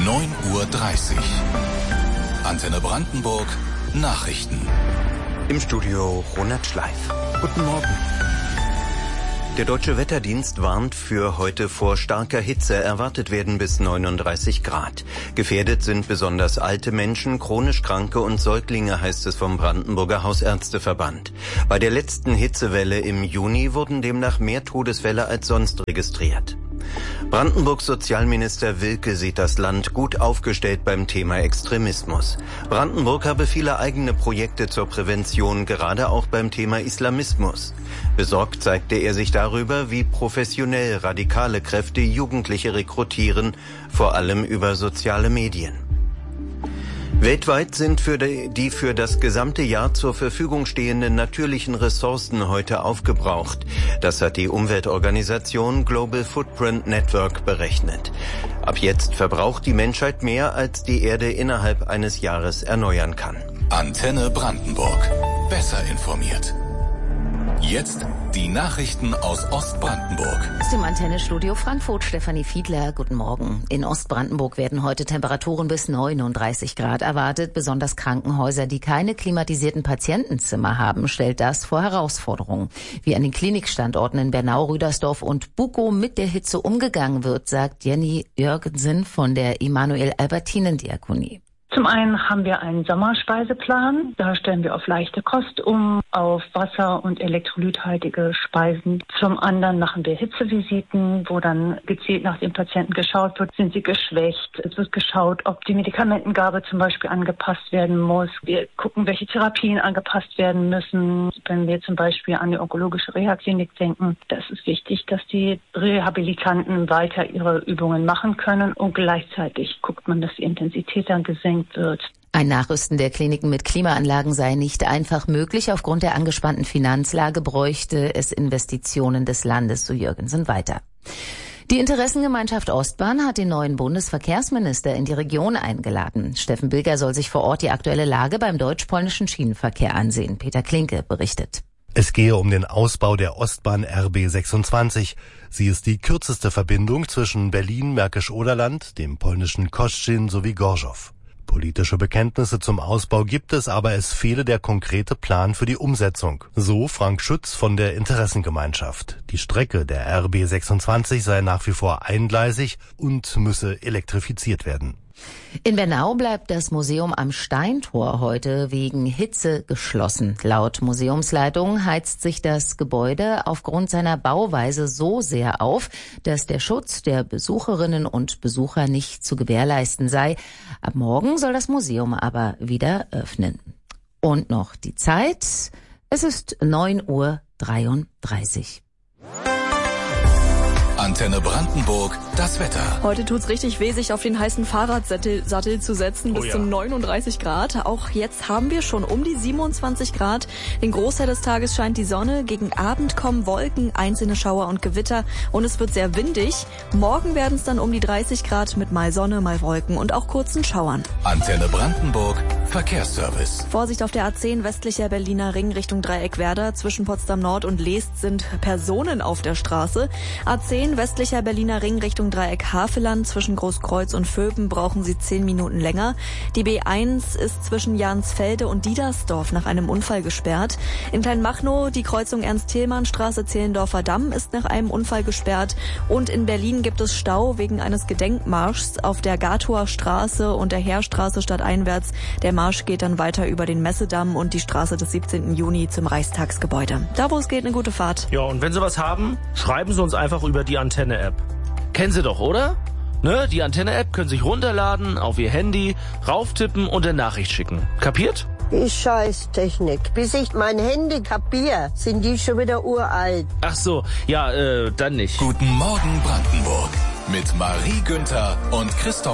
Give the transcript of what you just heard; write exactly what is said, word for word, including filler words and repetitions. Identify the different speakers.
Speaker 1: neun Uhr dreißig. Antenne Brandenburg, Nachrichten.
Speaker 2: Im Studio Ronald Schleif. Guten Morgen. Der Deutsche Wetterdienst warnt für heute vor starker Hitze. Erwartet werden bis neununddreißig Grad. Gefährdet sind besonders alte Menschen, chronisch Kranke und Säuglinge, heißt es vom Brandenburger Hausärzteverband. Bei der letzten Hitzewelle im Juni wurden demnach mehr Todesfälle als sonst registriert. Brandenburgs Sozialminister Wilke sieht das Land gut aufgestellt beim Thema Extremismus. Brandenburg habe viele eigene Projekte zur Prävention, gerade auch beim Thema Islamismus. Besorgt zeigte er sich darüber, wie professionell radikale Kräfte Jugendliche rekrutieren, vor allem über soziale Medien. Weltweit sind für die für das gesamte Jahr zur Verfügung stehenden natürlichen Ressourcen heute aufgebraucht. Das hat die Umweltorganisation Global Footprint Network berechnet. Ab jetzt verbraucht die Menschheit mehr, als die Erde innerhalb eines Jahres erneuern kann.
Speaker 1: Antenne Brandenburg. Besser informiert. Jetzt die Nachrichten aus Ostbrandenburg.
Speaker 3: Aus dem Antennestudio Frankfurt, Stefanie Fiedler, guten Morgen. In Ostbrandenburg werden heute Temperaturen bis neununddreißig Grad erwartet. Besonders Krankenhäuser, die keine klimatisierten Patientenzimmer haben, stellt das vor Herausforderungen. Wie an den Klinikstandorten in Bernau, Rüdersdorf und Bukow mit der Hitze umgegangen wird, sagt Jenny Jürgensen von der Emanuel-Albertinen-Diakonie.
Speaker 4: Zum einen haben wir einen Sommerspeiseplan. Da stellen wir auf leichte Kost um, auf Wasser- und elektrolythaltige Speisen. Zum anderen machen wir Hitzevisiten, wo dann gezielt nach den Patienten geschaut wird, sind sie geschwächt. Es wird geschaut, ob die Medikamentengabe zum Beispiel angepasst werden muss. Wir gucken, welche Therapien angepasst werden müssen. Wenn wir zum Beispiel an die onkologische Reha-Klinik denken, da ist es wichtig, dass die Rehabilitanten weiter ihre Übungen machen können und gleichzeitig guckt man, dass die Intensität dann gesenkt wird.
Speaker 3: Ein Nachrüsten der Kliniken mit Klimaanlagen sei nicht einfach möglich. Aufgrund der angespannten Finanzlage bräuchte es Investitionen des Landes, so Jürgensen weiter. Die Interessengemeinschaft Ostbahn hat den neuen Bundesverkehrsminister in die Region eingeladen. Steffen Bilger soll sich vor Ort die aktuelle Lage beim deutsch-polnischen Schienenverkehr ansehen. Peter Klinke berichtet.
Speaker 5: Es gehe um den Ausbau der Ostbahn R B sechsundzwanzig. Sie ist die kürzeste Verbindung zwischen Berlin, Märkisch-Oderland, dem polnischen Koszyn sowie Gorzów. Politische Bekenntnisse zum Ausbau gibt es, aber es fehle der konkrete Plan für die Umsetzung. So Frank Schütz von der Interessengemeinschaft. Die Strecke der R B sechsundzwanzig sei nach wie vor eingleisig und müsse elektrifiziert werden.
Speaker 3: In Bernau bleibt das Museum am Steintor heute wegen Hitze geschlossen. Laut Museumsleitung heizt sich das Gebäude aufgrund seiner Bauweise so sehr auf, dass der Schutz der Besucherinnen und Besucher nicht zu gewährleisten sei. Ab morgen soll das Museum aber wieder öffnen. Und noch die Zeit. Es ist neun Uhr dreiunddreißig.
Speaker 1: Antenne Brandenburg, das Wetter.
Speaker 6: Heute tut's richtig weh, sich auf den heißen Fahrradsattel Sattel zu setzen, bis oh ja. zu neununddreißig Grad. Auch jetzt haben wir schon um die siebenundzwanzig Grad. Den Großteil des Tages scheint die Sonne. Gegen Abend kommen Wolken, einzelne Schauer und Gewitter und es wird sehr windig. Morgen werden es dann um die dreißig Grad mit mal Sonne, mal Wolken und auch kurzen Schauern.
Speaker 1: Antenne Brandenburg, Verkehrsservice.
Speaker 6: Vorsicht auf der A zehn westlicher Berliner Ring Richtung Dreieckwerder. Zwischen Potsdam Nord und Leest sind Personen auf der Straße. A zehn westlicher Berliner Ring Richtung Dreieck Haveland. Zwischen Großkreuz und Vöben brauchen Sie zehn Minuten länger. Die B eins ist zwischen Jansfelde und Diedersdorf nach einem Unfall gesperrt. In Kleinmachnow die Kreuzung Ernst-Thälmann-Straße Zehlendorfer Damm ist nach einem Unfall gesperrt. Und in Berlin gibt es Stau wegen eines Gedenkmarschs auf der Gatower Straße und der Heerstraße stadteinwärts. Der Marsch geht dann weiter über den Messedamm und die Straße des siebzehnten Juni zum Reichstagsgebäude. Da, wo es geht, eine gute Fahrt.
Speaker 7: Ja, und wenn Sie was haben, schreiben Sie uns einfach über die Antenne-App. Kennen Sie doch, oder? Ne, die Antenne-App können Sie sich runterladen, auf Ihr Handy, rauftippen und eine Nachricht schicken. Kapiert?
Speaker 8: Die Scheißtechnik. Bis ich mein Handy kapier, sind die schon wieder uralt.
Speaker 7: Ach so, ja, äh, dann nicht.
Speaker 1: Guten Morgen Brandenburg mit Marie Günther und Christoph